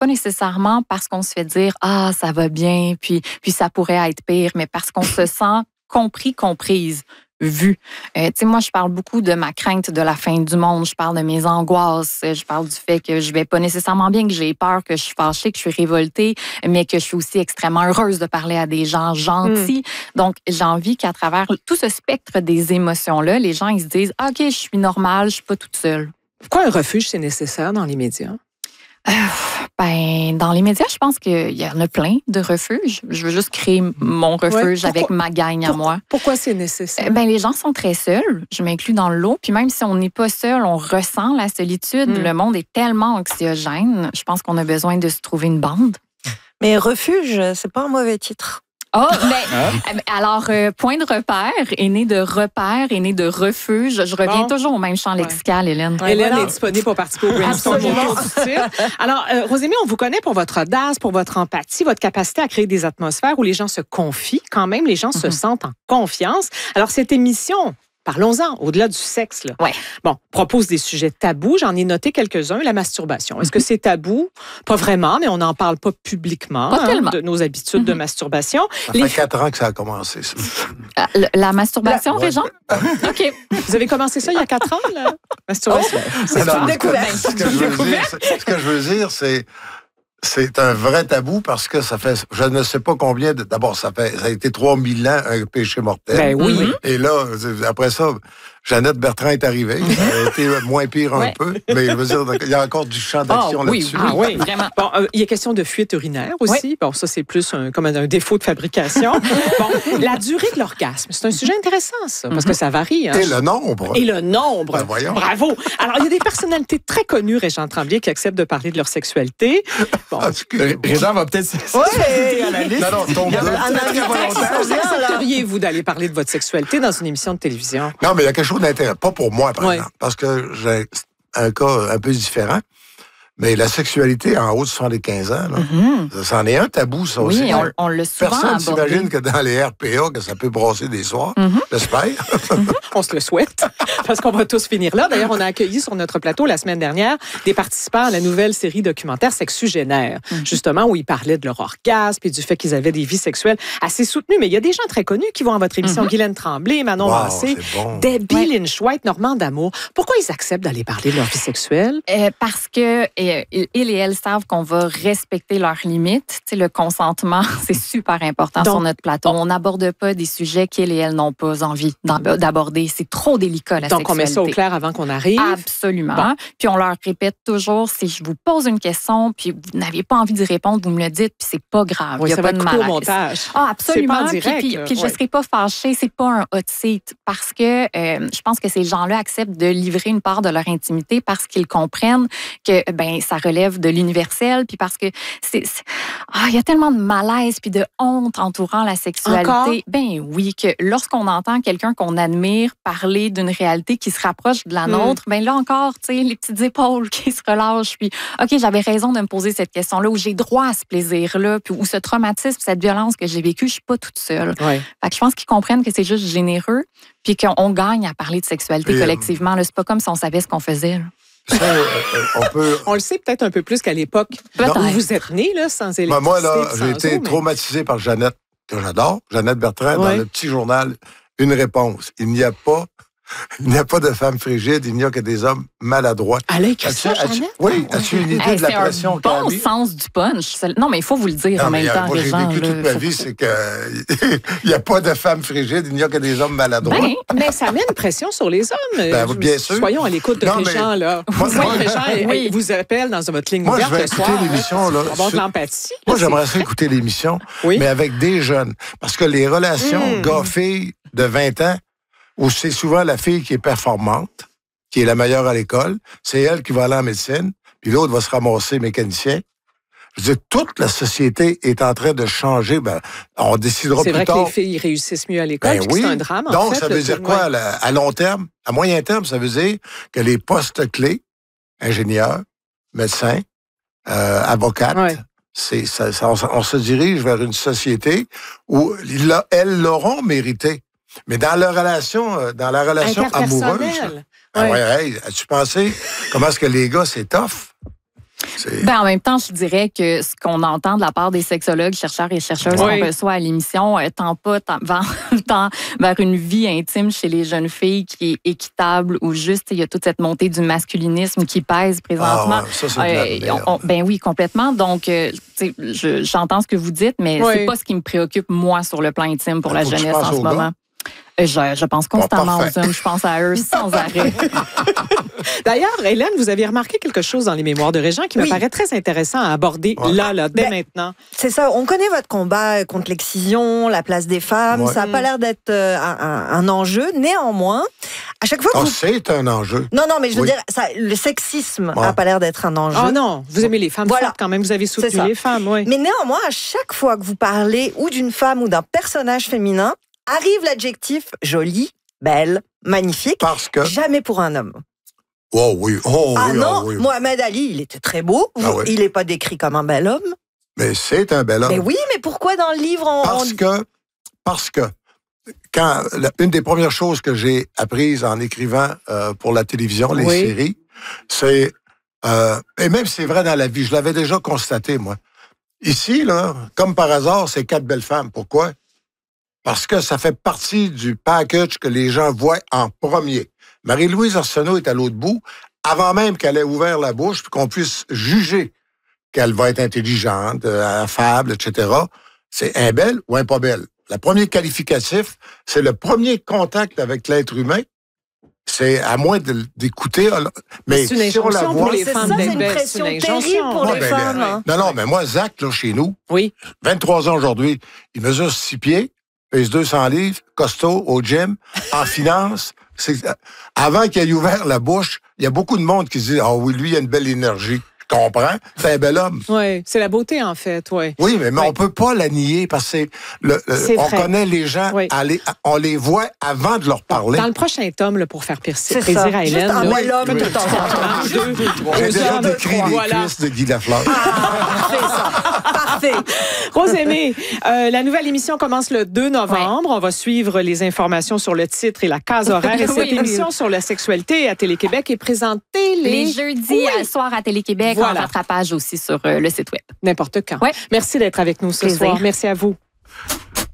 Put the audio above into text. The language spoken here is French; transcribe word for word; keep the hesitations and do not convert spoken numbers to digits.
pas nécessairement parce qu'on se fait dire « Ah, ça va bien, puis, puis ça pourrait être pire », mais parce qu'on se sent compris, comprise. Vu. Euh, tu sais, moi, je parle beaucoup de ma crainte de la fin du monde. Je parle de mes angoisses. Je parle du fait que je vais pas nécessairement bien, que j'ai peur, que je suis fâchée, que je suis révoltée, mais que je suis aussi extrêmement heureuse de parler à des gens gentils. Mm. Donc, j'ai envie qu'à travers tout ce spectre des émotions-là, les gens, ils se disent ah, « OK, je suis normale, je suis pas toute seule. » Pourquoi un refuge, c'est nécessaire dans les médias? Euh, ben, dans les médias, je pense qu'il y en a plein de refuges. Je veux juste créer mon refuge ouais, avec ma gang à pourquoi, moi. Pourquoi c'est nécessaire? Ben, les gens sont très seuls. Je m'inclus dans le lot. Puis même si on n'est pas seul, on ressent la solitude. Mm. Le monde est tellement anxiogène. Je pense qu'on a besoin de se trouver une bande. Mais refuge, c'est pas un mauvais titre. Oh, mais hein? alors, euh, point de repère est né de repère, est né de refuge. Je reviens bon. toujours au même champ lexical, ouais. Hélène. Ouais, Hélène voilà. est disponible pour participer au brainstorm. Alors, euh, Rosémie, on vous connaît pour votre audace, pour votre empathie, votre capacité à créer des atmosphères où les gens se confient quand même, les gens mm-hmm. se sentent en confiance. Alors, cette émission... Parlons-en, au-delà du sexe. Là. Ouais. Bon, propose des sujets tabous. J'en ai noté quelques-uns. La masturbation. Est-ce que c'est tabou? Pas vraiment, mais on n'en parle pas publiquement pas hein, de nos habitudes mm-hmm. de masturbation. Ça fait Les... quatre ans que ça a commencé. Ça. La, la masturbation, la... Régent? Ouais. OK. Vous avez commencé ça il y a quatre ans, la masturbation? Oh, c'est une découverte. Ce que je veux dire, ce que je veux dire, c'est... C'est un vrai tabou parce que ça fait, je ne sais pas combien de, d'abord, ça fait, ça a été trois mille ans un péché mortel. Ben oui. Et là, après ça, Jeannette Bertrand est arrivée. Ça a été moins pire un ouais. peu. Mais je veux dire, il y a encore du champ d'action oh, oui, là-dessus. Ah oui, vraiment. Bon, euh, il y a question de fuite urinaire aussi. Oui. Bon, ça, c'est plus un, comme un, un défaut de fabrication. Bon, la durée de l'orgasme, c'est un sujet intéressant, ça, parce que ça varie. Hein. Et le nombre. Et le nombre. Ben, voyons. Bravo. Alors, il y a des personnalités très connues, Régent Tremblay, qui acceptent de parler de leur sexualité. Bon. Régent va peut-être ouais. à la liste. Non, non, tombe Accepteriez-vous d'aller parler de votre sexualité dans une émission de télévision? Non, mais il y a quelque chose d'intéressant. Pas pour moi, par ouais. exemple, parce que j'ai un cas un peu différent. Mais la sexualité en haut de soixante-quinze ans, là, mm-hmm. ça en est un tabou, ça oui, aussi. Oui, on, on l'a souvent Personne abordé. s'imagine que dans les R P A, que ça peut brasser des soirs. Mm-hmm. J'espère. On se le souhaite, parce qu'on va tous finir là. D'ailleurs, on a accueilli sur notre plateau la semaine dernière des participants à la nouvelle série documentaire Sexugénaire, mm-hmm. justement, où ils parlaient de leur orgasme et du fait qu'ils avaient des vies sexuelles assez soutenues. Mais il y a des gens très connus qui vont à votre émission, mm-hmm. Guylaine Tremblay, Manon wow, Massé, bon. Debbie ouais. Lynch-White, Normand D'Amour. Pourquoi ils acceptent d'aller parler de leur vie sexuelle? Euh, parce que euh, ils et elles savent qu'on va respecter leurs limites. Tu sais, le consentement, c'est super important Donc, sur notre plateau. On n'aborde pas des sujets qu'elles et elles n'ont pas envie d'aborder. C'est trop délicat, la Donc, sexualité. Donc, on met ça au clair avant qu'on arrive. Absolument. Bon. Puis, on leur répète toujours, si je vous pose une question, puis vous n'avez pas envie d'y répondre, vous me le dites, puis c'est pas grave. Oui, il y a ça pas va de malaise. malaise. Au montage. Ah, absolument. C'est pas en direct. Puis, puis, puis ouais. je ne serai pas fâchée. C'est pas un hot seat parce que euh, je pense que ces gens-là acceptent de livrer une part de leur intimité parce qu'ils comprennent que ben ça relève de l'universel, puis parce que c'est, c'est... Ah, il y a tellement de malaise puis de honte entourant la sexualité. Encore? Ben oui, que lorsqu'on entend quelqu'un qu'on admire parler d'une réalité qui se rapproche de la nôtre, mm. ben là encore, tu sais, les petites épaules qui se relâchent, puis OK, j'avais raison de me poser cette question-là, où j'ai droit à ce plaisir-là, puis où ce traumatisme, cette violence que j'ai vécue, je suis pas toute seule. Ouais. Fait que je pense qu'ils comprennent que c'est juste généreux, puis qu'on gagne à parler de sexualité et collectivement. Là, c'est pas comme si on savait ce qu'on faisait. Là. Ça, euh, on, peut... on le sait peut-être un peu plus qu'à l'époque où vous êtes né, là, sans électricité. Ben moi, là, j'ai été eau, traumatisé mais... par Jeannette, que j'adore, Jeannette Bertrand, ouais. dans le petit journal, une réponse. Il n'y a pas, il n'y a pas de femmes frigides, il n'y a que des hommes maladroits. Elle a écrit ça, Jeannette? Oui, as-tu une idée hey, de la pression qu'elle a? C'est un bon sens du punch. Non, mais il faut vous le dire non, en même a, temps, moi, les gens. J'ai vécu là, toute ma faut... vie, c'est qu'il n'y a pas de femmes frigides, il n'y a que des hommes maladroits. Ben, mais ça met une pression sur les hommes. Ben, bien sûr. Soyons à l'écoute de non, Régent, mais... là. Moi, moi, Régent oui. vous appelle dans votre ligne moi, ouverte je vais le écouter soir. l'émission. Là, avoir sur... de l'empathie. Moi, j'aimerais ça écouter l'émission, oui? mais avec des jeunes. Parce que les relations mmh. gars-filles de vingt ans, où c'est souvent la fille qui est performante, qui est la meilleure à l'école, c'est elle qui va aller en médecine, puis l'autre va se ramasser mécanicien. Je veux dire, toute la société est en train de changer. Ben, on décidera c'est plus tard. C'est vrai que les filles réussissent mieux à l'école, ben oui. c'est un drame, en Donc, fait, ça veut dire quoi, ouais. à, à long terme? À moyen terme, ça veut dire que les postes clés, ingénieurs, médecins, euh, avocates, ouais. c'est, ça, ça, on, on se dirige vers une société où elles l'auront mérité. Mais dans la relation, dans la relation amoureuse, ouais. ah ouais, hey, as-tu pensé comment est-ce que les gars, c'est tough? Ben, en même temps, je dirais que ce qu'on entend de la part des sexologues, chercheurs et chercheuses oui. qu'on reçoit à l'émission euh, tend pas tend, tend vers une vie intime chez les jeunes filles qui est équitable ou juste, il y a toute cette montée du masculinisme qui pèse présentement. Ah ouais, ça, c'est de la merde. on, on, ben oui, complètement. Donc, euh, je, j'entends ce que vous dites, mais oui. c'est pas ce qui me préoccupe, moi, sur le plan intime pour ben, la jeunesse en ce moment. Gars. Je, je pense constamment bon, aux hommes, je pense à eux sans arrêt. D'ailleurs, Hélène, vous aviez remarqué quelque chose dans les mémoires de Régent qui me oui. paraît très intéressant à aborder ouais. là, là, dès ben, maintenant. C'est ça, on connaît votre combat contre l'excision, la place des femmes, ouais. ça n'a pas l'air d'être euh, un, un enjeu. Néanmoins, à chaque fois que oh, vous... c'est un enjeu. Non, non, mais je veux oui. dire, ça, le sexisme n'a ouais. pas l'air d'être un enjeu. Oh non, vous aimez les femmes voilà. fortes quand même, vous avez soutenu les femmes. Oui. Mais néanmoins, à chaque fois que vous parlez ou d'une femme ou d'un personnage féminin, arrive l'adjectif jolie, belle, magnifique. Parce que... Jamais pour un homme. Oh oui, oh ah oui, non, oh oui. Mohamed Ali, il était très beau. Ah oui. Il n'est pas décrit comme un bel homme. Mais c'est un bel homme. Mais oui, mais pourquoi dans le livre on... Parce que, parce que, quand la, une des premières choses que j'ai apprises en écrivant euh, pour la télévision, les oui. séries, c'est, euh, et même c'est vrai dans la vie, je l'avais déjà constaté, moi. Ici, là, comme par hasard, c'est quatre belles femmes. Pourquoi? Parce que ça fait partie du package que les gens voient en premier. Marie-Louise Arsenault est à l'autre bout, avant même qu'elle ait ouvert la bouche, puis qu'on puisse juger qu'elle va être intelligente, affable, et cetera. C'est un belle ou un pas belle. Le premier qualificatif, c'est le premier contact avec l'être humain. C'est à moins de, d'écouter. Mais c'est une si on la voit, pour les femmes ça, c'est une pression c'est une terrible pour non, les ben, femmes. Ben, hein. Non, non, mais moi, Zach, là, chez nous, oui. vingt-trois ans aujourd'hui, il mesure six pieds, pèse deux cents livres, costaud, au gym, en finance. C'est, avant qu'il ait ouvert la bouche, il y a beaucoup de monde qui se dit « Ah oui, lui, il a une belle énergie. » Je comprends, c'est un bel homme. Oui, c'est la beauté, en fait, oui. Oui, mais, mais oui. on peut pas la nier parce que le, le, c'est on vrai. connaît les gens, oui. à les, on les voit avant de leur parler. Dans le prochain tome, là, pour faire plaisir c'est à ça. Hélène. Juste un bel homme oui. de temps en temps. J'ai déjà décrit les voilà. cuisses de Guy Lafleur. Ah, parfait, ça. Parfait. Rosemée, euh, la nouvelle émission commence le deux novembre. Oui. On va suivre les informations sur le titre et la case horaire. Et cette oui, émission oui. sur la sexualité à Télé-Québec est présentée les... Les jeudis oui. à soir à Télé-Québec, voilà. En rattrapage aussi sur euh, le site web. N'importe quand. Ouais. Merci d'être avec nous ce Plaisir. soir. Merci à vous.